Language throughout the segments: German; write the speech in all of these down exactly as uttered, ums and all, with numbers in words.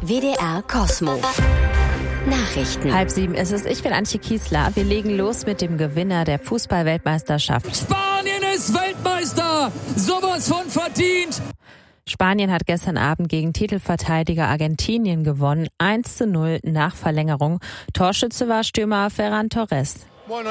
W D R Cosmo. Nachrichten. Halb sieben ist es. Ich bin Antje Kiesler. Wir legen los mit dem Gewinner der Fußball-Weltmeisterschaft. Spanien ist Weltmeister! Sowas von verdient! Spanien hat gestern Abend gegen Titelverteidiger Argentinien gewonnen. eins zu null nach Verlängerung. Torschütze war Stürmer Ferran Torres.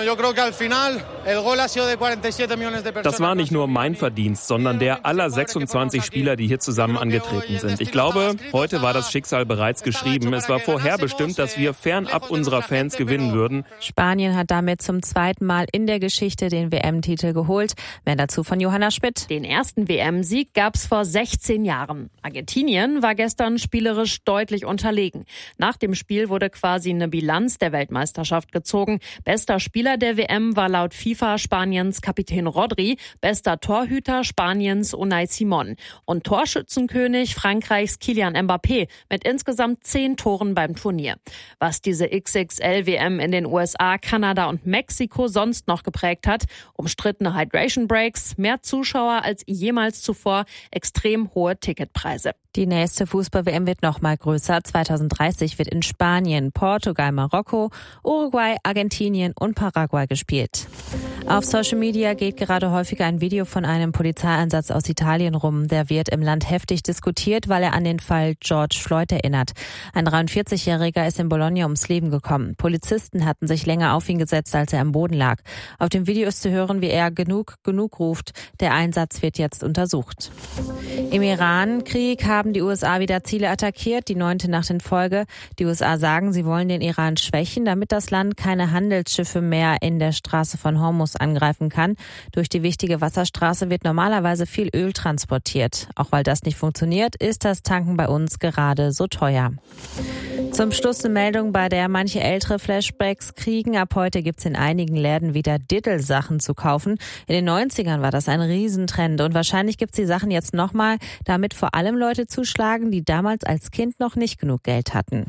Das war nicht nur mein Verdienst, sondern der aller sechsundzwanzig Spieler, die hier zusammen angetreten sind. Ich glaube, heute war das Schicksal bereits geschrieben. Es war vorherbestimmt, dass wir fernab unserer Fans gewinnen würden. Spanien hat damit zum zweiten Mal in der Geschichte den W M-Titel geholt. Mehr dazu von Johanna Schmidt. Den ersten W M-Sieg gab's vor sechzehn Jahren. Argentinien war gestern spielerisch deutlich unterlegen. Nach dem Spiel wurde quasi eine Bilanz der Weltmeisterschaft gezogen. Bester Spieler der W M war laut FIFA Spaniens Kapitän Rodri, bester Torhüter Spaniens Unai Simón und Torschützenkönig Frankreichs Kylian Mbappé mit insgesamt zehn Toren beim Turnier. Was diese X X L-W M in den U S A, Kanada und Mexiko sonst noch geprägt hat: umstrittene Hydration Breaks, mehr Zuschauer als jemals zuvor, extrem hohe Ticketpreise. Die nächste Fußball-W M wird noch mal größer. zweitausenddreißig wird in Spanien, Portugal, Marokko, Uruguay, Argentinien und Paraguay gespielt. Auf Social Media geht gerade häufiger ein Video von einem Polizeieinsatz aus Italien rum. Der wird im Land heftig diskutiert, weil er an den Fall George Floyd erinnert. Ein dreiundvierzigjähriger ist in Bologna ums Leben gekommen. Polizisten hatten sich länger auf ihn gesetzt, als er am Boden lag. Auf dem Video ist zu hören, wie er genug, genug ruft. Der Einsatz wird jetzt untersucht. Im Iran-Krieg haben die U S A wieder Ziele attackiert, die neunte Nacht in Folge. Die U S A sagen, sie wollen den Iran schwächen, damit das Land keine Handelsschiffe mehr in der Straße von Hormuz angreifen kann. Durch die wichtige Wasserstraße wird normalerweise viel Öl transportiert. Auch weil das nicht funktioniert, ist das Tanken bei uns gerade so teuer. Zum Schluss eine Meldung, bei der manche ältere Flashbacks kriegen. Ab heute gibt's in einigen Läden wieder Diddle-Sachen zu kaufen. In den neunzigern war das ein Riesentrend und wahrscheinlich gibt's die Sachen jetzt nochmal, damit vor allem Leute zuschlagen, die damals als Kind noch nicht genug Geld hatten.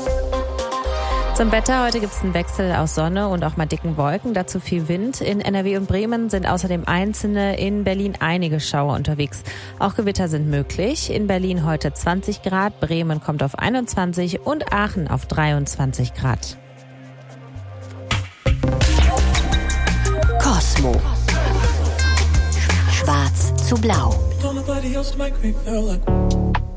Zum Wetter, heute gibt es einen Wechsel aus Sonne und auch mal dicken Wolken, dazu viel Wind. In N R W und Bremen sind außerdem einzelne, in Berlin einige Schauer unterwegs. Auch Gewitter sind möglich. In Berlin heute zwanzig Grad, Bremen kommt auf einundzwanzig und Aachen auf dreiundzwanzig Grad. Cosmo. Schwarz zu blau.